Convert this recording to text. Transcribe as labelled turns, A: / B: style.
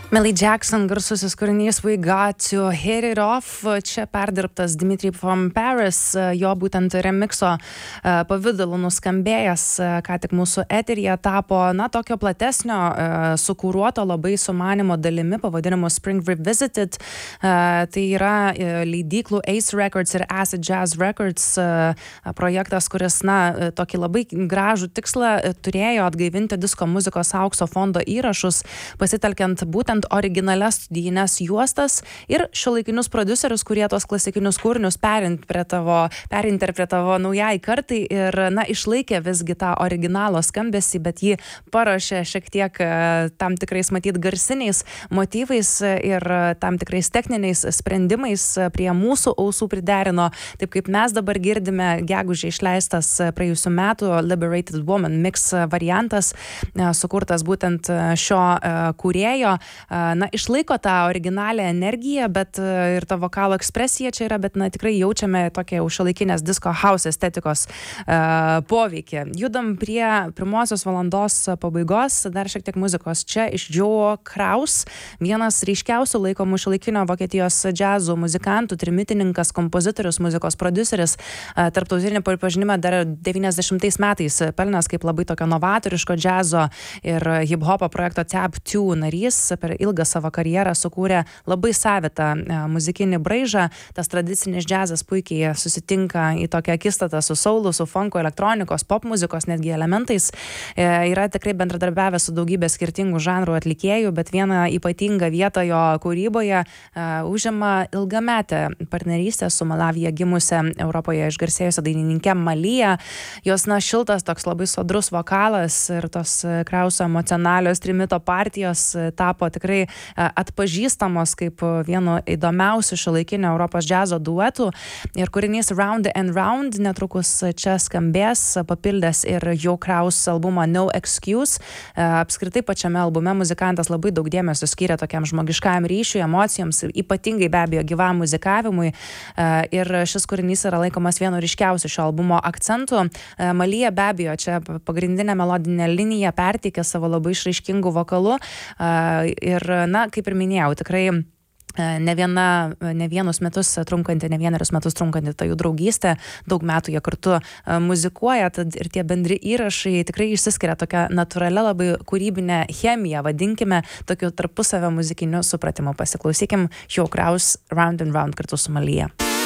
A: Millie Jackson garsusis kūrinys We Got to Hit It Off, čia perdirbtas Dimitri from Paris, jo būtent remikso pavidalu nuskambėjęs, ką tik mūsų eteryje tapo, tokio platesnio, sukūruoto labai sumanimo dalimi, pavadinimu Spring Revisited. Tai yra leidyklų Ace Records ir Acid Jazz Records projektas, kuris, tokį labai gražų tikslą turėjo atgaivinti disko muzikos aukso fondo įrašus, pasitelkiant būtent originalias studijines juostas ir šiuolaikinius prodiuserius, kurie tos klasikinius kūrinius perinterpretavo naujai kartai ir, išlaikė visgi tą originalo skambesį, bet jį paruošė šiek tiek tam tikrais, matyt, garsiniais motyvais ir tam tikrais techniniais sprendimais prie mūsų ausų priderino, taip kaip mes dabar girdime, gegužę išleistas praėjusių metų Liberated Woman mix variantas, sukurtas būtent šio kūrėjo. Išlaiko tą originalią energiją, bet ir ta vokalo ekspresija čia yra, bet tikrai jaučiame tokią šiuolaikinės disco house estetikos poveikį. Judam prie pirmosios valandos pabaigos, dar šiek tiek muzikos. Čia iš Joe Kraus, vienas ryškiausių laikomų šiuolaikinio Vokietijos džiazo muzikantų, trimitininkas, kompozitorius, muzikos prodiuseris, tarptautinį pripažinimą dar 90 metais pelnęs kaip labai tokio novatoriško džiazo ir hip-hopo projekto Tab 2 narys, per ilgą savo karjerą sukūrė labai savitą muzikinį braižą. Tas tradicinis džiazas puikiai susitinka į tokią akistatą su soulu, su funko, elektronikos, pop muzikos netgi elementais. Yra tikrai bendradarbiavęs su daugybė skirtingų žanrų atlikėjų, bet vieną ypatingą vietą jo kūryboje užima ilgametę partnerystę su Malavyje gimusia Europoje išgarsėjusia dainininkė Malija. Jos šiltas toks labai sodrus vokalas ir tos Krauso emocionalios trimito partijos tapo tikrai atpažįstamos kaip vienu įdomiausių šiuolaikinio Europos džiazo duetų. Ir kūrinys Round and Round netrukus čia skambės, papildęs ir Joe Kraus albumą No Excuse. Apskritai pačiame albume muzikantas labai daug dėmesio skyrė tokiam žmogiškajam ryšiui, emocijoms, ypatingai be abejo gyvam muzikavimui. Ir šis kūrinys yra laikomas vienu ryškiausių šio albumo akcentų. Malija be abejo čia pagrindinę melodinę liniją perteikė savo labai išraiškingų vokalų. Ir, kaip ir minėjau, tikrai ne vienerius metus trunkanti ta jų draugystė, daug metų jie kartu muzikuoja, tad ir tie bendri įrašai tikrai išsiskiria tokia natūralia labai kūrybinė chemija, vadinkime, tokiu tarpusavio muzikiniu supratimu. Pasiklausykim Joe Kraus Round and Round kartu su Malija.